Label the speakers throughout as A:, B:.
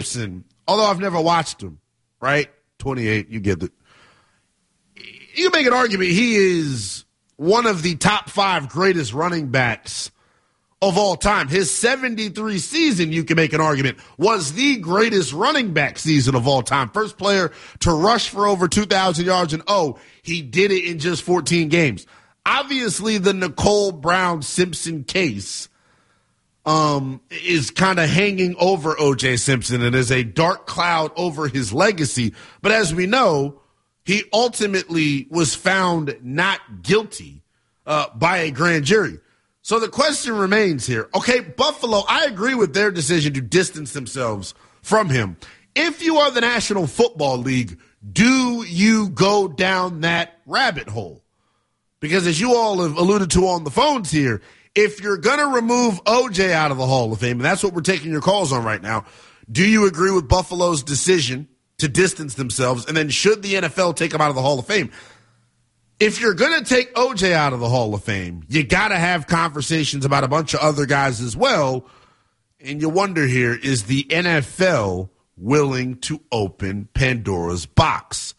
A: Simpson, although I've never watched him, right? 28, you get it. You can make an argument he is one of the top 5 greatest running backs of all time. His 73 season, you can make an argument, was the greatest running back season of all time. First player to rush for over 2,000 yards, and he did it in just 14 games. Obviously, the Nicole Brown Simpson case is kind of hanging over O.J. Simpson and is a dark cloud over his legacy. But as we know, he ultimately was found not guilty by a grand jury. So the question remains here. Okay, Buffalo, I agree with their decision to distance themselves from him. If you are the National Football League, do you go down that rabbit hole? Because as you all have alluded to on the phones here, if you're going to remove O.J. out of the Hall of Fame, and that's what we're taking your calls on right now, do you agree with Buffalo's decision to distance themselves? And then should the NFL take him out of the Hall of Fame? If you're going to take O.J. out of the Hall of Fame, you got to have conversations about a bunch of other guys as well. And you wonder here, is the NFL willing to open Pandora's box?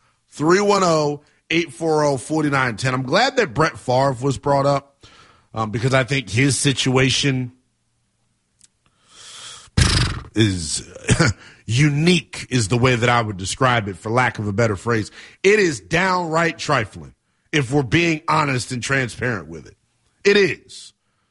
A: 310-840-4910. I'm glad that Brett Favre was brought up because I think his situation is unique is the way that I would describe it, for lack of a better phrase. It is downright trifling, if we're being honest and transparent with it. It is.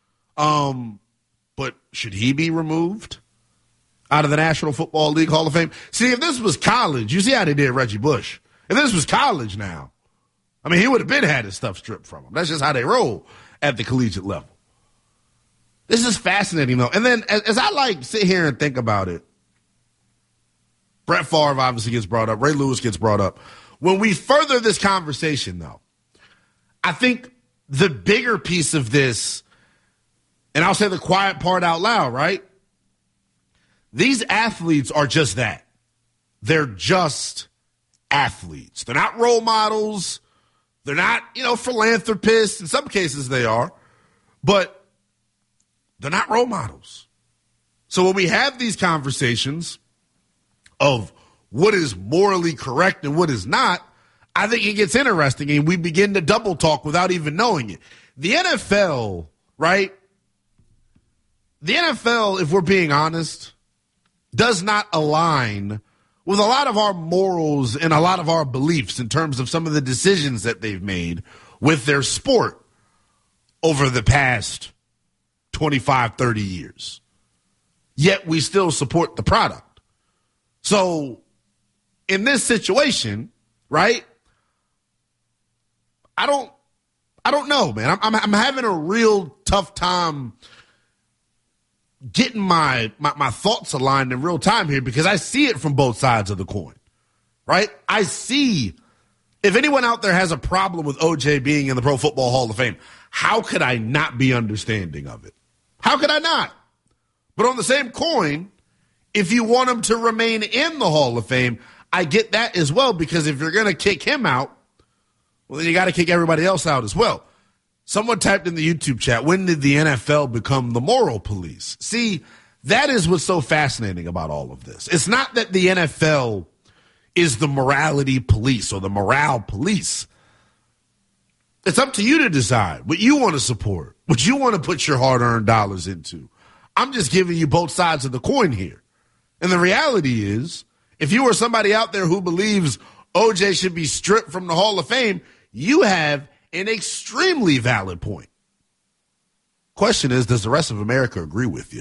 A: But should he be removed out of the National Football League Hall of Fame? See, if this was college, you see how they did Reggie Bush. If this was college now, I mean, he would have been had his stuff stripped from him. That's just how they roll at the collegiate level. This is fascinating, though. And then as I sit here and think about it, Brett Favre obviously gets brought up. Ray Lewis gets brought up. When we further this conversation, though, I think the bigger piece of this, and I'll say the quiet part out loud, right? These athletes are just that. They're just athletes. They're not role models. They're not, philanthropists. In some cases they are. But they're not role models. So when we have these conversations of what is morally correct and what is not, I think it gets interesting and we begin to double talk without even knowing it. The NFL, right? The NFL, if we're being honest, does not align with a lot of our morals and a lot of our beliefs in terms of some of the decisions that they've made with their sport over the past 25, 30 years. Yet we still support the product. So in this situation, right, I don't know, man. I'm having a real tough time getting my thoughts aligned in real time here because I see it from both sides of the coin, right? I see if anyone out there has a problem with O.J. being in the Pro Football Hall of Fame, how could I not be understanding of it? How could I not? But on the same coin, if you want him to remain in the Hall of Fame, I get that as well, because if you're going to kick him out, well, then you got to kick everybody else out as well. Someone typed in the YouTube chat, when did the NFL become the moral police? See, that is what's so fascinating about all of this. It's not that the NFL is the morality police or the morale police. It's up to you to decide what you want to support, what you want to put your hard-earned dollars into. I'm just giving you both sides of the coin here. And the reality is, if you are somebody out there who believes O.J. should be stripped from the Hall of Fame, you have an extremely valid point. Question is, does the rest of America agree with you?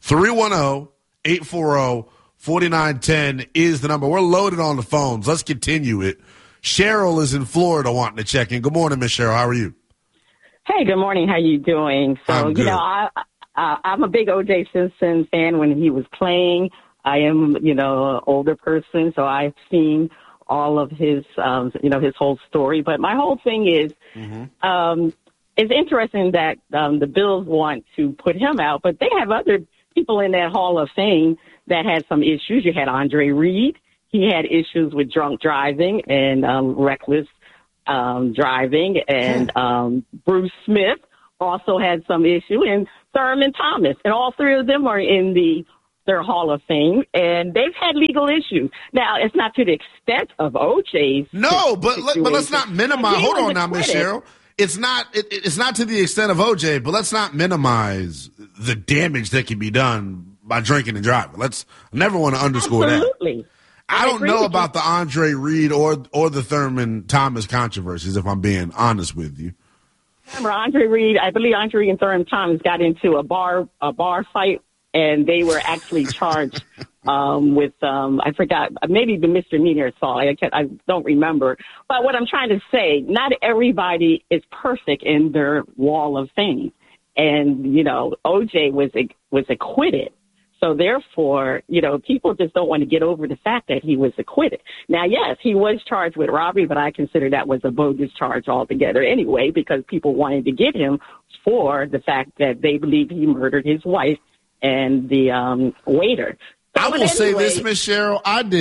A: 310-840-4910 is the number. We're loaded on the phones. Let's continue it. Cheryl is in Florida wanting to check in. Good morning, Miss Cheryl. How are you?
B: Hey, good morning. How you doing? So,
A: I'm good.
B: I'm a big O.J. Simpson fan when he was playing. I am, an older person, so I've seen all of his, his whole story. But my whole thing is, it's interesting that the Bills want to put him out, but they have other people in that Hall of Fame that had some issues. You had Andre Reed. He had issues with drunk driving and reckless driving. And Bruce Smith also had some issue, and Thurman Thomas. And all three of them are in the their Hall of Fame, and they've had legal issues. Now, it's not to the extent of OJ's.
A: No, but let's not minimize. Hold on now, Miss Cheryl. It's not to the extent of OJ, but let's not minimize the damage that can be done by drinking and driving. I never want to underscore
B: Absolutely.
A: that. I don't know about the Andre Reed or the Thurman Thomas controversies, if I'm being honest with you.
B: Remember, I believe Andre Reed and Thurman Thomas got into a bar fight, and they were actually charged with, I forgot, maybe the misdemeanor assault. I don't remember. But what I'm trying to say, not everybody is perfect in their wall of fame. And, OJ was acquitted. So therefore, people just don't want to get over the fact that he was acquitted. Now, yes, he was charged with robbery, but I consider that was a bogus charge altogether anyway, because people wanted to get him for the fact that they believed he murdered his wife and the waiter.
A: I will say this, Miss Cheryl,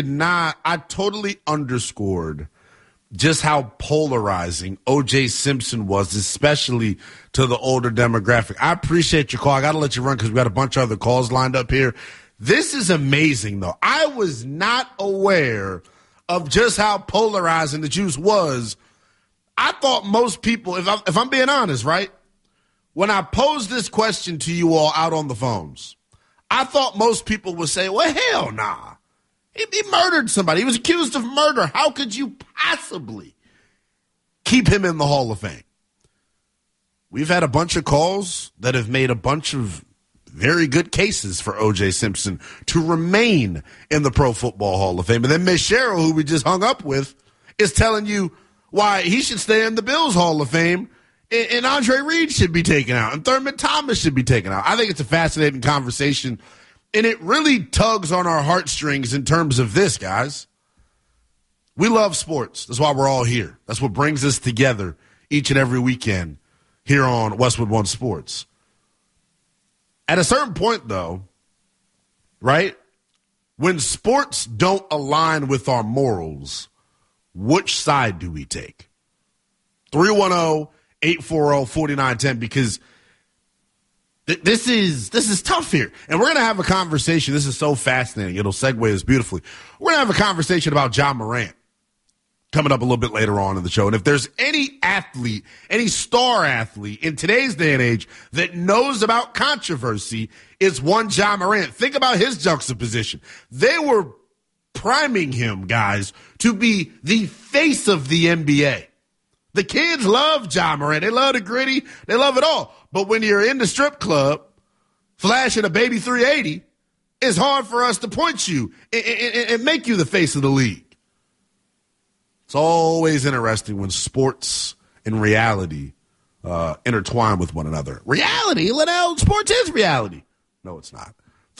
A: I totally underscored just how polarizing O.J. Simpson was, especially to the older demographic. I appreciate your call. I got to let you run because we got a bunch of other calls lined up here. This is amazing, though. I was not aware of just how polarizing the juice was. I thought most people, if I'm being honest, right, when I posed this question to you all out on the phones, I thought most people would say, well, hell nah. He murdered somebody. He was accused of murder. How could you possibly keep him in the Hall of Fame? We've had a bunch of calls that have made a bunch of very good cases for O.J. Simpson to remain in the Pro Football Hall of Fame. And then Miss Cheryl, who we just hung up with, is telling you why he should stay in the Bills Hall of Fame and Andre Reed should be taken out and Thurman Thomas should be taken out. I think it's a fascinating conversation. And it really tugs on our heartstrings in terms of this, guys. We love sports. That's why we're all here. That's what brings us together each and every weekend here on Westwood One Sports. At a certain point, though, right, when sports don't align with our morals, which side do we take? 310-840-4910, because this is tough here. And we're going to have a conversation. This is so fascinating. It'll segue us beautifully. We're going to have a conversation about Ja Morant coming up a little bit later on in the show. And if there's any athlete, any star athlete in today's day and age that knows about controversy, it's one Ja Morant. Think about his juxtaposition. They were priming him, guys, to be the face of the NBA. The kids love Ja Morant. They love the gritty. They love it all. But when you're in the strip club flashing a baby 380, it's hard for us to point you and make you the face of the league. It's always interesting when sports and reality intertwine with one another. Reality? Liddell, sports is reality. No, it's not.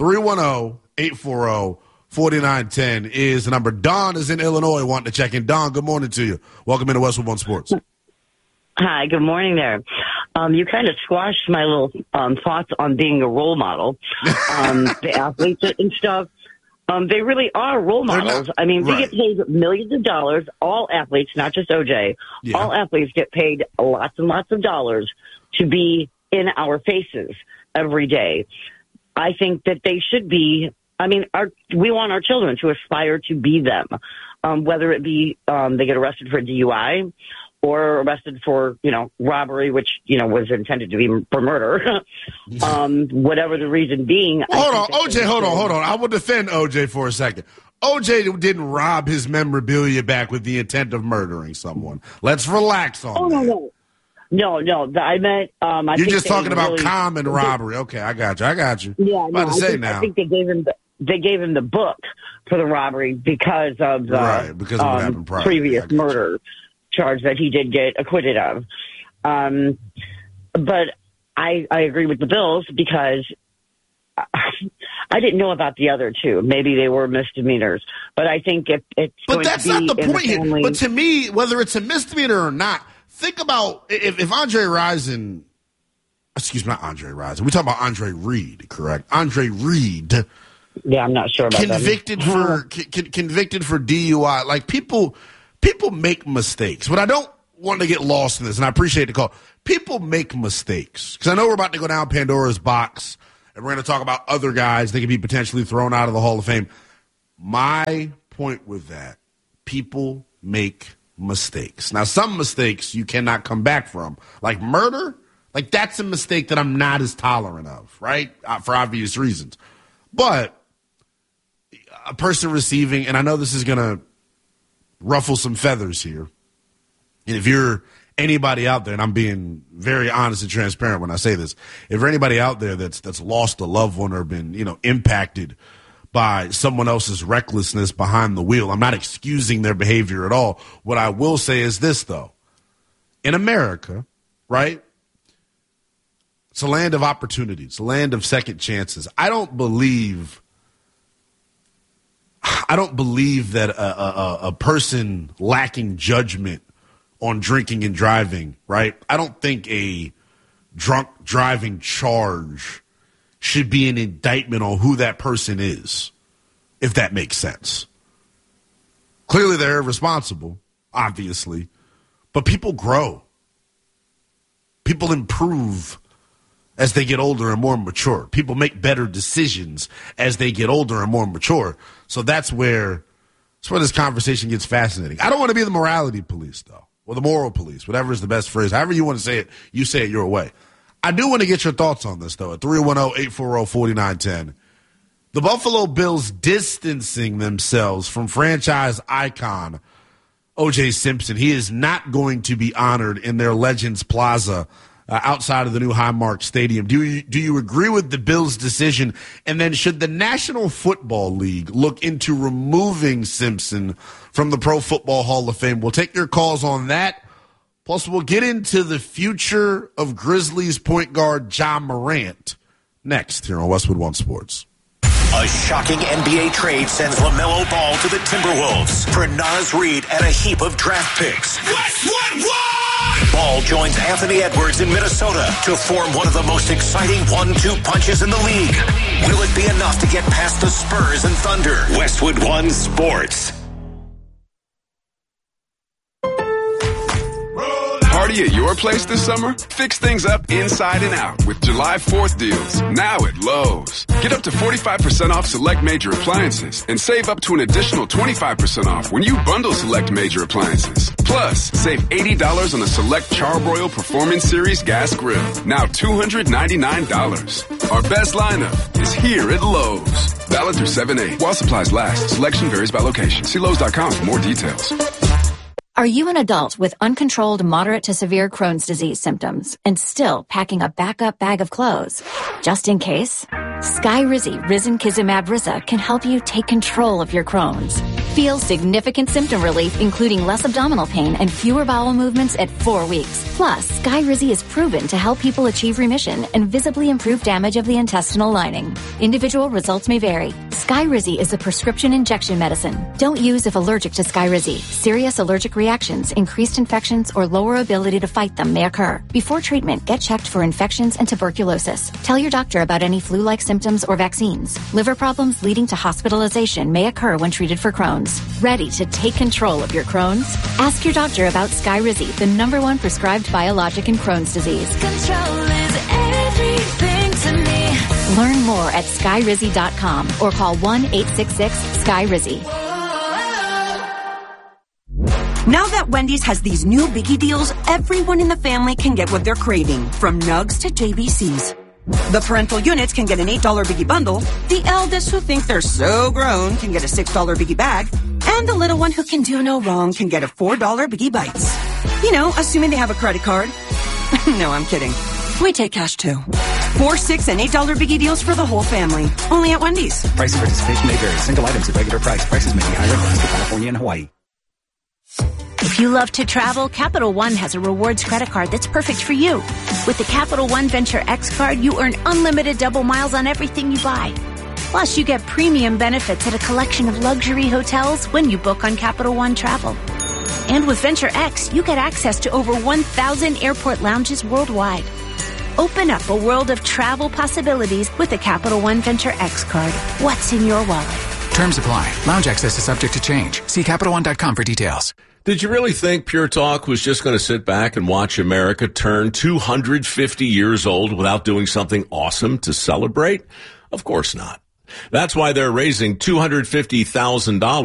A: 310-840-4910 is the number. Don is in Illinois wanting to check in. Don, good morning to you. Welcome into Westwood One Sports.
C: Hi, good morning there. You kind of squashed my little thoughts on being a role model. The athletes and stuff, they really are role models. I mean, they get paid millions of dollars. All athletes, not just OJ, all athletes get paid lots and lots of dollars to be in our faces every day. I think that they should be. I mean, we want our children to aspire to be them, whether it be they get arrested for DUI or arrested for, robbery, which, was intended to be for murder, whatever the reason being.
A: Hold on, OJ, hold on. I will defend OJ for a second. OJ didn't rob his memorabilia back with the intent of murdering someone. Let's relax on that.
C: No. I meant.
A: You're just talking about common robbery. Okay, I got you.
C: Yeah,
A: I'm about to say now.
C: I think they gave him the book for the robbery because of the
A: because of what happened prior.
C: Previous murder charge that he did get acquitted of. But I agree with the Bills because I didn't know about the other two. Maybe they were misdemeanors, but I think it's.
A: But that's not the point here. But to me, whether it's a misdemeanor or not, think about if Andre Rison. Excuse me, not Andre Rison. We're talking about Andre Reed, correct? Andre Reed.
C: Yeah, I'm not sure about
A: convicted
C: that.
A: Convicted for DUI. Like people make mistakes, but I don't want to get lost in this. And I appreciate the call. People make mistakes because I know we're about to go down Pandora's box and we're going to talk about other guys that could be potentially thrown out of the Hall of Fame. My point with that, people make mistakes. Now, some mistakes you cannot come back from. Like murder, like that's a mistake that I'm not as tolerant of, right? For obvious reasons. But a person receiving, and I know this is going to ruffle some feathers here, and if you're anybody out there, and I'm being very honest and transparent when I say this, if you're anybody out there that's lost a loved one or been, impacted by someone else's recklessness behind the wheel, I'm not excusing their behavior at all. What I will say is this, though. In America, right, it's a land of opportunities, it's a land of second chances. I don't believe that a person lacking judgment on drinking and driving, right? I don't think a drunk driving charge should be an indictment on who that person is, if that makes sense. Clearly they're irresponsible, obviously, but people grow. People improve as they get older and more mature. People make better decisions as they get older and more mature. So that's where this conversation gets fascinating. I don't want to be the morality police, though, or the moral police, whatever is the best phrase. However you want to say it, you say it your way. I do want to get your thoughts on this, though, at 310-840-4910. The Buffalo Bills distancing themselves from franchise icon O.J. Simpson. He is not going to be honored in their Legends Plaza outside of the new Highmark Stadium. Do you agree with the Bills' decision? And then should the National Football League look into removing Simpson from the Pro Football Hall of Fame? We'll take your calls on that. Plus, we'll get into the future of Grizzlies point guard Ja Morant next here on Westwood One Sports.
D: A shocking NBA trade sends LaMelo Ball to the Timberwolves for Naz Reid and a heap of draft picks. Westwood One! Ball joins Anthony Edwards in Minnesota to form one of the most exciting 1-2 punches in the league. Will it be enough to get past the Spurs and Thunder? Westwood One Sports.
E: Party at your place this summer? Fix things up inside and out with July 4th deals, now at Lowe's. Get up to 45% off select major appliances and save up to an additional 25% off when you bundle select major appliances. Plus, save $80 on a select Charbroil Performance Series gas grill, now $299. Our best lineup is here at Lowe's. Valid through 7/8. While supplies last, selection varies by location. See Lowe's.com for more details.
F: Are you an adult with uncontrolled moderate to severe Crohn's disease symptoms and still packing a backup bag of clothes? Just in case, Skyrizi Risankizumab Risa can help you take control of your Crohn's. Feel significant symptom relief, including less abdominal pain and fewer bowel movements at 4 weeks. Plus, Skyrizi is proven to help people achieve remission and visibly improve damage of the intestinal lining. Individual results may vary. Skyrizi is a prescription injection medicine. Don't use if allergic to Skyrizi. Serious allergic reactions, increased infections, or lower ability to fight them may occur. Before treatment, get checked for infections and tuberculosis. Tell your doctor about any flu-like symptoms or vaccines. Liver problems leading to hospitalization may occur when treated for Crohn's. Ready to take control of your Crohn's? Ask your doctor about Skyrizi, the #1 prescribed biologic in Crohn's disease.
G: Control is everything to me.
F: Learn more at Skyrizi.com or call 1-866-SKYRIZI.
H: Now that Wendy's has these new biggie deals, everyone in the family can get what they're craving, from Nugs to JBC's. The parental units can get an $8 biggie bundle, the eldest who think they're so grown can get a $6 biggie bag, and the little one who can do no wrong can get a $4 biggie bites. You know, assuming they have a credit card. No, I'm kidding. We take cash too. 4, $6, and $8 biggie deals for the whole family. Only at Wendy's.
I: Price and participation may vary. Single items at regular price. Prices may be higher in California and Hawaii.
J: If you love to travel, Capital One has a rewards credit card that's perfect for you. With the Capital One Venture X card, you earn unlimited double miles on everything you buy. Plus, you get premium benefits at a collection of luxury hotels when you book on Capital One Travel. And with Venture X, you get access to over 1,000 airport lounges worldwide. Open up a world of travel possibilities with the Capital One Venture X card. What's in your wallet?
K: Terms apply. Lounge access is subject to change. See CapitalOne.com for details. Did you really think Pure Talk was just going to sit back and watch America turn 250 years old without doing something awesome to celebrate? Of course not. That's why they're raising $250,000